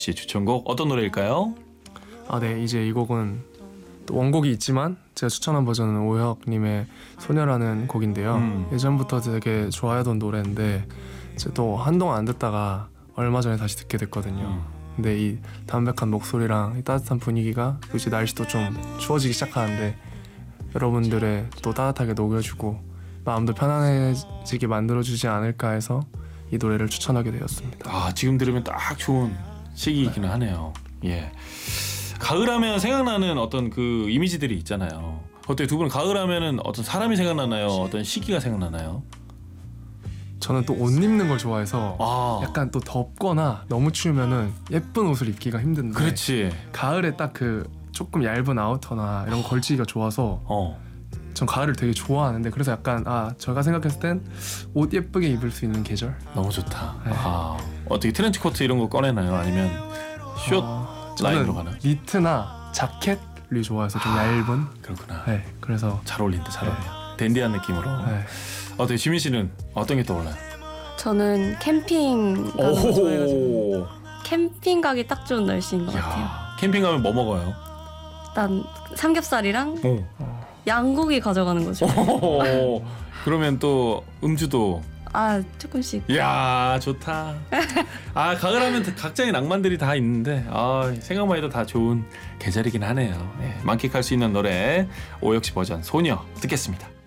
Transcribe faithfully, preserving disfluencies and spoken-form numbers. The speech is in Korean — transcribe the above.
씨 추천곡 어떤 노래일까요? 아, 네. 이제 이 곡은 또 원곡이 있지만 제가 추천한 버전은 오혁님의 소녀라는 곡인데요. 음. 예전부터 되게 좋아하던 노래인데 이제 또 한동안 안 듣다가 얼마 전에 다시 듣게 됐거든요. 음. 근데 이 담백한 목소리랑 이 따뜻한 분위기가 이제 날씨도 좀 추워지기 시작하는데 여러분들의 또 따뜻하게 녹여주고 마음도 편안해지게 만들어주지 않을까 해서 이 노래를 추천하게 되었습니다. 아, 지금 들으면 딱 좋은 시기이기는 하네요. 예. 가을하면 생각나는 어떤 그 이미지들이 있잖아요. 어때 두 분은 가을하면은 어떤 사람이 생각나나요? 어떤 시기가 생각나나요? 저는 또 옷 입는 걸 좋아해서 아, 약간 또 덥거나 너무 추우면은 예쁜 옷을 입기가 힘든데 그렇지. 가을에 딱 그 조금 얇은 아우터나 이런 거 걸치기가 좋아서 어, 전 가을을 되게 좋아하는데 그래서 약간 아 제가 생각했을 땐 옷 예쁘게 입을 수 있는 계절? 너무 좋다. 네. 아, 어떻게 트렌치 코트 이런 거 꺼내나요? 아니면 숏 어, 라인으로 저는 가나? 니트나 자켓류 좋아해서 좀 아. 얇은 그렇구나. 네 그래서 잘 어울린다, 잘 네. 어울려. 댄디한 느낌으로. 네. 어때 지민 씨는 어떤 게 떠올라요? 저는 캠핑 가는 거 좋아해가지고 오호. 캠핑 가기 딱 좋은 날씨인 것 같아요. 야, 캠핑 가면 뭐 먹어요? 일단 삼겹살이랑 오. 양고기 가져가는 거죠. 오. 그러면 또 음주도. 아 조금씩. 이야, 좋다. 아, 가을하면 각자의 낭만들이 다 있는데 아, 생각만 해도 다 좋은 계절이긴 하네요. 예, 만끽할 수 있는 노래 오혁 씨 버전 소녀 듣겠습니다.